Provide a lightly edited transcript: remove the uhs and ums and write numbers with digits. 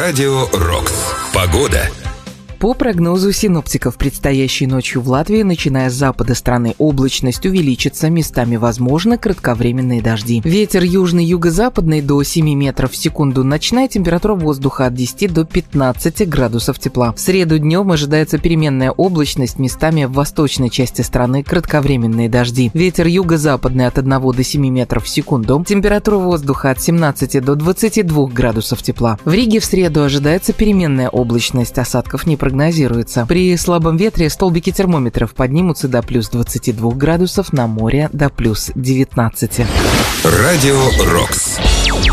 Радио Рокс. Погода. По прогнозу синоптиков, предстоящей ночью в Латвии, начиная с запада страны, облачность увеличится, местами возможны кратковременные дожди. Ветер южный, юго-западный до 7 метров в секунду. Ночная температура воздуха от 10 до 15 градусов тепла. В среду днем ожидается переменная облачность, местами в восточной части страны кратковременные дожди. Ветер юго-западный от 1 до 7 метров в секунду. Температура воздуха от 17 до 22 градусов тепла. В Риге в среду ожидается переменная облачность, осадков не прогнозируется. При слабом ветре столбики термометров поднимутся до плюс 22 градусов, на море до плюс 19. Радио Рокс.